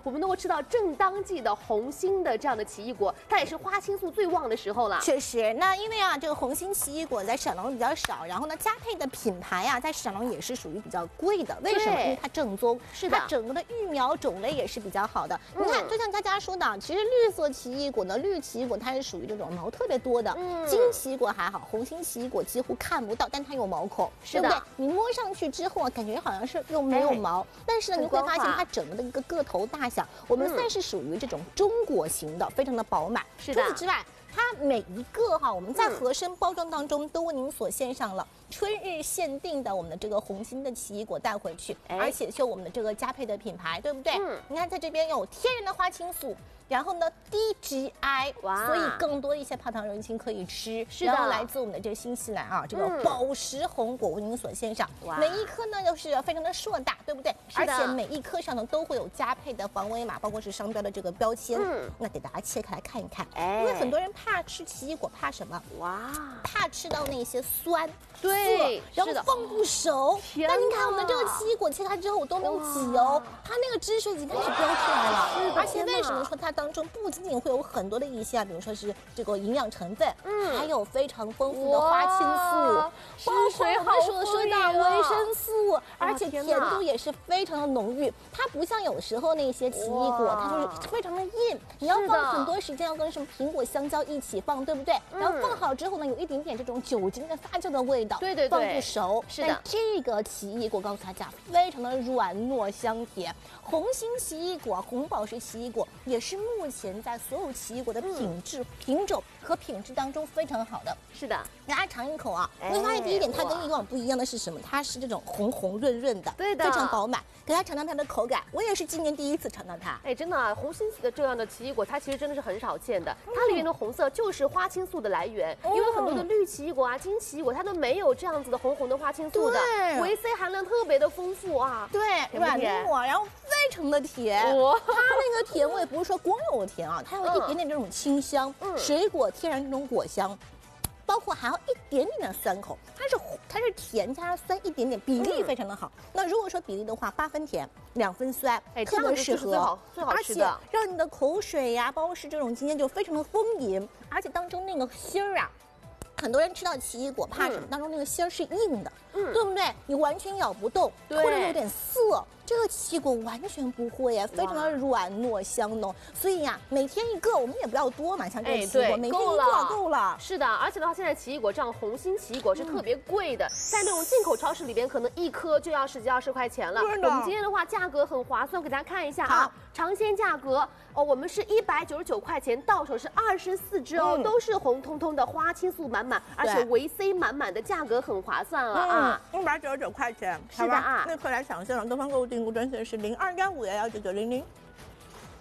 我们能够吃到正当季的红心的这样的奇异果，它也是花青素最旺的时候了。 确实，那因为啊，这个红心奇异果在闪龙比较少，然后呢，佳沛的品牌啊，在闪龙也是属于比较贵的。为什么？因为它正宗， 是的， 它整个的育苗种类也是比较好的。你看，就像佳佳说的，其实绿色奇异果呢，绿奇异果它是属于这种毛特别多的，金奇异果还好，红心奇异果几乎看不到，但它有毛孔，对不对？你摸上去之后啊，感觉好像是又没有毛，但是呢，你会发现它整个的一个个头大小，我们算是属于这种中果型的，非常的饱满。 是的。 除此之外，它每一个哈，我们在合身包装当中都为您所献上了春日限定的我们的这个红心的奇异果带回去，而且是我们的这个佳沛的品牌，对不对？你看在这边有天然的花青素。然后呢，低 GI， 所以更多一些怕糖人群可以吃。 是的。 然后来自我们的这个新西兰啊，这个宝石红果为您所献上，每一颗呢又是非常的硕大，对不对？而且每一颗上呢都会有佳沛的防伪码，包括是商标的这个标签。那给大家切开来看一看，因为很多人怕吃奇异果，怕什么？怕吃到那些酸。 对， 然后放不熟。那您看我们这个奇异果切开之后，我都没有挤哦，它那个汁水已经开始飙出来了。而且为什么说它当中不仅仅会有很多的一些比如说是这个营养成分，还有非常丰富的花青素，包括我们所说的维生素，而且甜度也是非常的浓郁。它不像有时候那些奇异果，它就是非常的硬，你要放很多时间，要跟什么苹果、香蕉一起放，对不对？然后放好之后呢，有一点点这种酒精的发酵的味道。 对， 放不熟。 是的。 但这个奇异果告诉大家，非常的软糯香甜。红心奇异果、红宝石奇异果也是目前在所有奇异果的品种和品质当中非常好的。 是的， 大家尝一口啊，会发现第一点，它跟以往不一样的是什么？它是这种红红润润的， 对的， 非常饱满。给大家尝尝它的口感，我也是今年第一次尝到它。 真的，红心的这样的奇异果，它其实真的是很少见的。它里面的红色就是花青素的来源，因为很多的绿奇异果啊、金奇异果，它都没有这样子的红红的花青素的，维 C 含量特别的丰富啊。 对，软糯，然后非常的甜。它那个甜味不是说光有甜啊，它有一点点这种清香，水果天然这种果香。包括还有一点点的酸口，它是甜加上酸一点点，比例非常的好。那如果说比例的话，8分甜，2分酸，特别适合， 最好吃的， 而且让你的口水呀，包括是这种今天就非常的丰盈，而且当中那个芯儿啊。很多人吃到奇异果怕什么？当中那个芯儿是硬的，对不对？你完全咬不动，或者有点涩。这个奇异果完全不会呀，非常的软糯香浓。所以呀，每天一个，我们也不要多嘛，像这个奇异果，每天一个够了。 是的，而且的话，现在奇异果这样红心奇异果是特别贵的，在那种进口超市里边，可能一颗就要10几20块钱了。我们今天的话，价格很划算，给大家看一下啊，尝鲜价格我们是199块钱，到手是24只哦，都是红彤彤的花青素满满，而且维 C 满满的，价格很划算了啊 ，199块钱， 是的啊。 那快来抢先了，东方购物订购专线是0215119900。